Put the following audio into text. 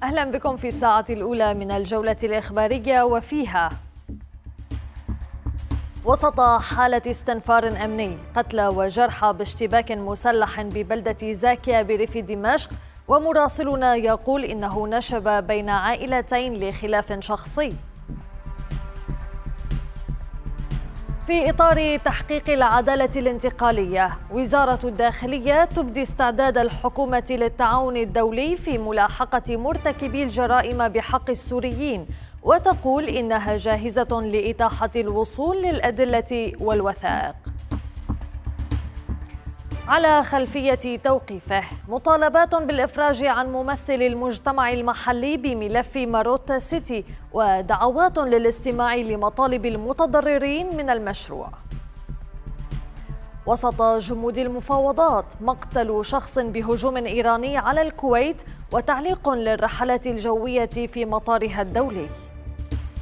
أهلا بكم في الساعة الأولى من الجولة الإخبارية، وفيها: وسط حالة استنفار أمني، قتلى وجرحى باشتباك مسلح ببلدة زاكيا بريف دمشق، ومراسلنا يقول إنه نشب بين عائلتين لخلاف شخصي. في إطار تحقيق العدالة الانتقالية، وزارة الداخلية تبدي استعداد الحكومة للتعاون الدولي في ملاحقة مرتكبي الجرائم بحق السوريين، وتقول إنها جاهزة لإتاحة الوصول للأدلة والوثائق. على خلفية توقيفه، مطالبات بالإفراج عن ممثل المجتمع المحلي بملف ماروتا سيتي، ودعوات للاستماع لمطالب المتضررين من المشروع. وسط جمود المفاوضات، مقتل شخص بهجوم إيراني على الكويت، وتعليق للرحلات الجوية في مطارها الدولي.